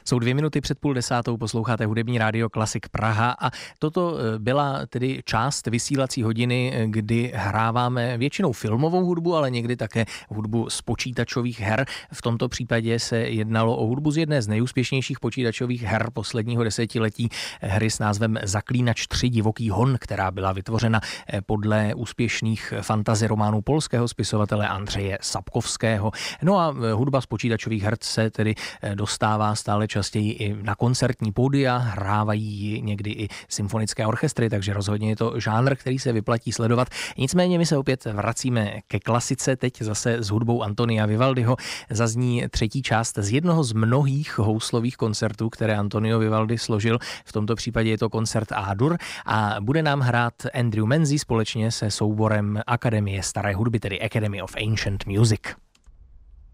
Jsou 2 minuty před 9:30, posloucháte hudební rádio Klasik Praha a toto byla tedy část vysílací hodiny, kdy hráváme většinou filmovou hudbu, ale někdy také hudbu z počítačových her. V tomto případě se jednalo o hudbu z jedné z nejúspěšnějších počítačových her posledního desetiletí, hry s názvem Zaklínač 3 divoký hon, která byla vytvořena podle úspěšných fantasy románů polského spisovatele Andřeje Sapkovského. No a hudba z počítačových her se tedy dostává stále častěji i na koncertní pódia, hrávají ji někdy i symfonické orchestry, takže rozhodně je to žánr, který se vyplatí sledovat. Nicméně my se opět vracíme ke klasice, teď zase s hudbou Antonia Vivaldiho. Zazní třetí část z jednoho z mnohých houslových koncertů, které Antonio Vivaldi složil. V tomto případě je to koncert A-dur a bude nám hrát Andrew Menzies společně se souborem Akademie staré hudby, tedy Academy of Ancient Music.